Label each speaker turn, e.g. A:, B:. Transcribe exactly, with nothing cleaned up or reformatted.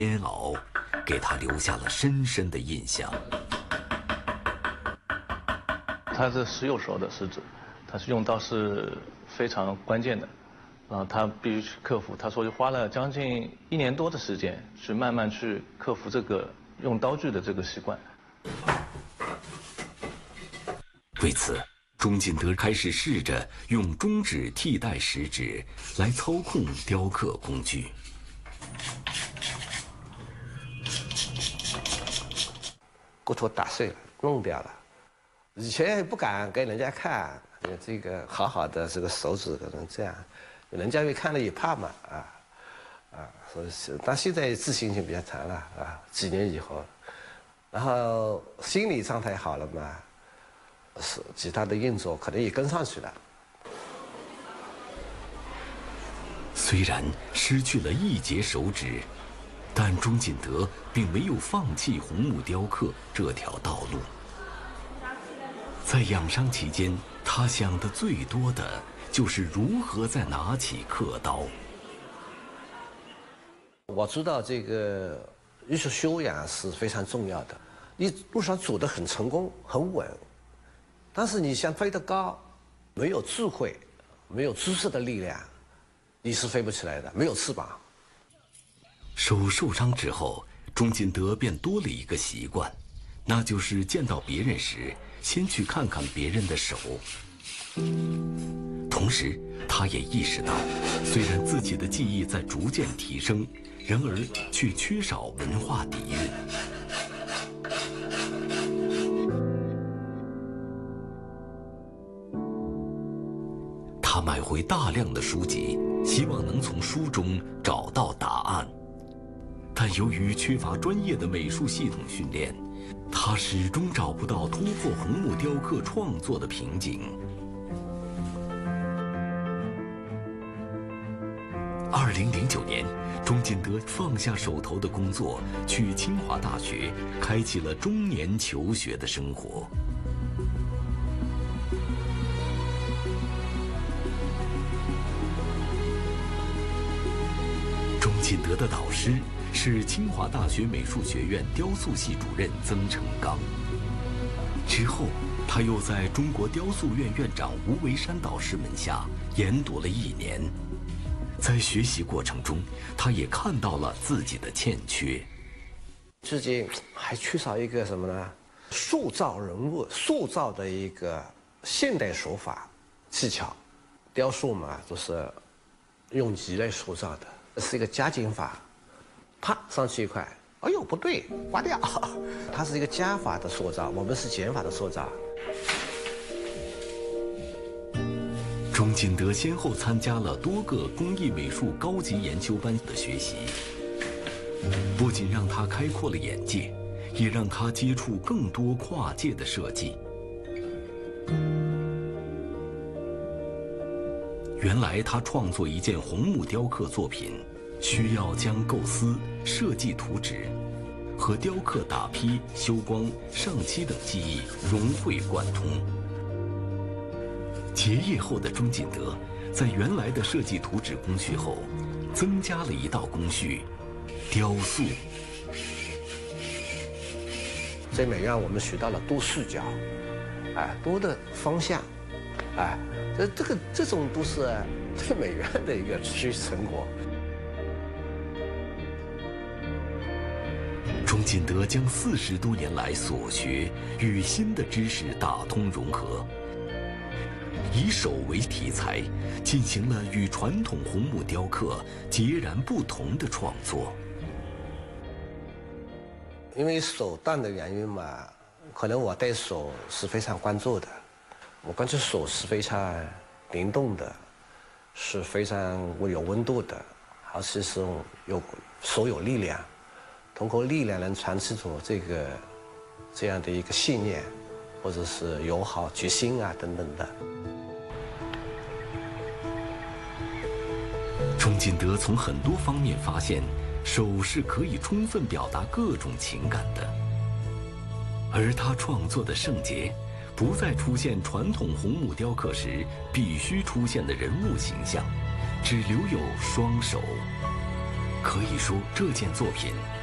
A: 煎熬，给他留下了深深的印象。
B: 他是石有熟的石子，他是用刀是非常关键的，然后他必须去克服。他说就花了将近一年多的时间，去慢慢去克服这个用刀具的这个习惯。
A: 为此，钟锦德开始试着用中指替代食指来操控雕刻工具。
C: 骨头打碎了，弄掉了。以前也不敢给人家看，这个好好的这个手指可能这样，人家会看了也怕嘛，啊啊，所以是，但现在自信心比较强了啊，几年以后，然后心理状态好了嘛，是其他的运作可能也跟上去了。
A: 虽然失去了一截手指，但钟锦德并没有放弃红木雕刻这条道路。在养伤期间，他想的最多的就是如何再拿起刻刀。
C: 我知道这个艺术修养是非常重要的，你路上走得很成功很稳，但是你想飞得高，没有智慧，没有知识的力量，你是飞不起来的，没有翅膀。
A: 手受伤之后，钟锦德便多了一个习惯，那就是见到别人时先去看看别人的手。同时，他也意识到，虽然自己的技艺在逐渐提升，然而却缺少文化底蕴。他买回大量的书籍，希望能从书中找到答案。但由于缺乏专业的美术系统训练，他始终找不到突破红木雕刻创作的瓶颈。二零零九年，钟锦德放下手头的工作，去清华大学，开启了中年求学的生活。钟锦德的导师是清华大学美术学院雕塑系主任曾成刚。之后，他又在中国雕塑院院长吴维山导师门下研读了一年。在学习过程中，他也看到了自己的欠缺，
C: 自己还缺少一个什么呢？塑造人物、塑造的一个现代手法技巧。雕塑嘛，都是用泥来塑造的，是一个加减法。啪上去一块，哎呦不对，刮掉。它是一个加法的塑造，我们是减法的塑造。
A: 钟锦德先后参加了多个工艺美术高级研修班的学习，不仅让他开阔了眼界，也让他接触更多跨界的设计。原来他创作一件红木雕刻作品，需要将构思、设计图纸和雕刻打坯、修光、上漆等技艺融会贯通。结业后的钟锦德，在原来的设计图纸工序后，增加了一道工序——雕塑。
C: 在美院我们学到了多视角，哎，多的方向，哎，这这个这种都是在美院的一个学习成果。
A: 钟锦德将四十多年来所学与新的知识打通融合，以手为题材，进行了与传统红木雕刻截然不同的创作。
C: 因为手段的原因嘛，可能我对手是非常关注的，我关注手是非常灵动的，是非常有温度的，而且是有手有力量，通过力量能传递出这个这样的一个信念，或者是友好、决心啊等等的。
A: 钟锦德从很多方面发现，手是可以充分表达各种情感的，而他创作的圣洁，不再出现传统红木雕刻时必须出现的人物形象，只留有双手。 可以说这件作品